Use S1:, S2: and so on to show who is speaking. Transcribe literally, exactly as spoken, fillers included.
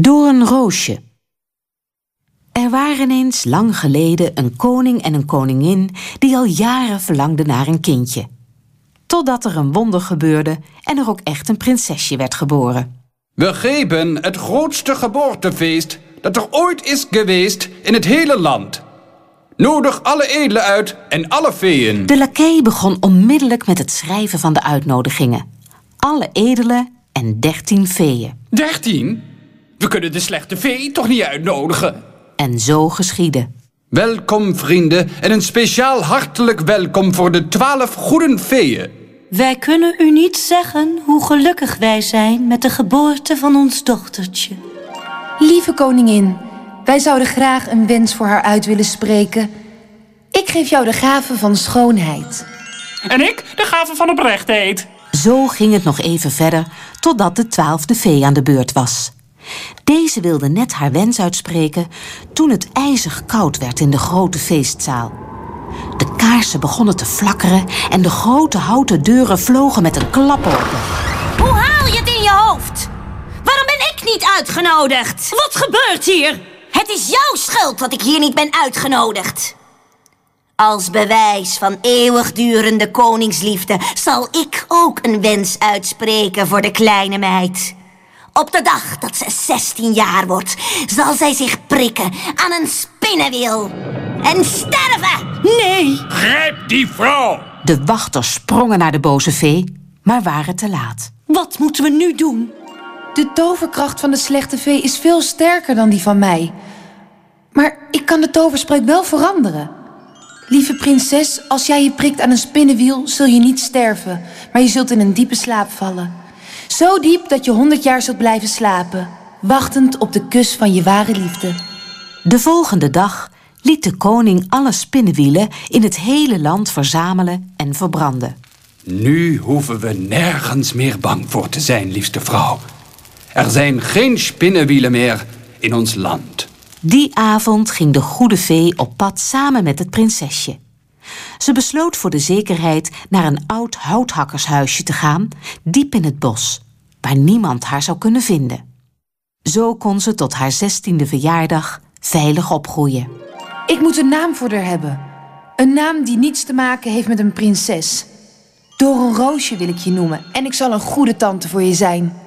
S1: Doornroosje. Er waren eens lang geleden een koning en een koningin die al jaren verlangden naar een kindje. Totdat er een wonder gebeurde en er ook echt een prinsesje werd geboren.
S2: We geven het grootste geboortefeest dat er ooit is geweest in het hele land. Nodig alle edelen uit en alle feeën.
S1: De lakei begon onmiddellijk met het schrijven van de uitnodigingen. Alle edelen en dertien feeën.
S3: Dertien? We kunnen de slechte vee toch niet uitnodigen?
S1: En zo geschiedde.
S2: Welkom vrienden en een speciaal hartelijk welkom voor de twaalf goede feeën.
S4: Wij kunnen u niet zeggen hoe gelukkig wij zijn met de geboorte van ons dochtertje.
S5: Lieve koningin, wij zouden graag een wens voor haar uit willen spreken. Ik geef jou de gave van schoonheid.
S3: En ik de gave van oprechtheid.
S1: Zo ging het nog even verder, totdat de twaalfde fee aan de beurt was. Deze wilde net haar wens uitspreken toen het ijzig koud werd in de grote feestzaal. De kaarsen begonnen te flakkeren en de grote houten deuren vlogen met een klap open.
S6: Hoe haal je het in je hoofd? Waarom ben ik niet uitgenodigd?
S4: Wat gebeurt hier?
S6: Het is jouw schuld dat ik hier niet ben uitgenodigd. Als bewijs van eeuwigdurende koningsliefde zal ik ook een wens uitspreken voor de kleine meid. Op de dag dat ze zestien jaar wordt, zal zij zich prikken aan een spinnenwiel en sterven.
S4: Nee!
S3: Grijp die vrouw!
S1: De wachters sprongen naar de boze vee, maar waren te laat.
S4: Wat moeten we nu doen?
S5: De toverkracht van de slechte vee is veel sterker dan die van mij. Maar ik kan de toverspreuk wel veranderen. Lieve prinses, als jij je prikt aan een spinnenwiel, zul je niet sterven, maar je zult in een diepe slaap vallen. Zo diep dat je honderd jaar zult blijven slapen, wachtend op de kus van je ware liefde.
S1: De volgende dag liet de koning alle spinnenwielen in het hele land verzamelen en verbranden.
S2: Nu hoeven we nergens meer bang voor te zijn, liefste vrouw. Er zijn geen spinnenwielen meer in ons land.
S1: Die avond ging de goede vee op pad samen met het prinsesje. Ze besloot voor de zekerheid naar een oud houthakkershuisje te gaan, diep in het bos, waar niemand haar zou kunnen vinden. Zo kon ze tot haar zestiende verjaardag veilig opgroeien.
S5: Ik moet een naam voor haar hebben. Een naam die niets te maken heeft met een prinses. Doornroosje wil ik je noemen en ik zal een goede tante voor je zijn.